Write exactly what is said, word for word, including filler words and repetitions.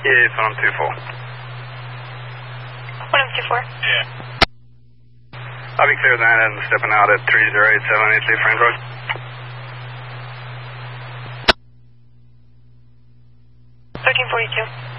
Yeah, it's one two four. one two four? Yeah. I'll be clear then and stepping out at three zero eight seven eight two Frank Road. thirteen forty-two.